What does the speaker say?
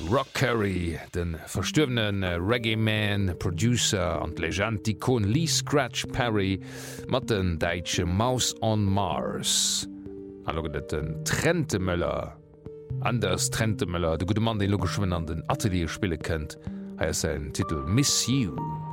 Rock Curry, den verstürwenen Reggae-Man, Producer an Legend-Ikon Lee Scratch Perry mat den deitsche Mouse on Mars. Alloget den Trentemëller, anders Trentemëller, de gute Mann, den logischwen an den Atelier spiele kennt, ha se Titel Miss You.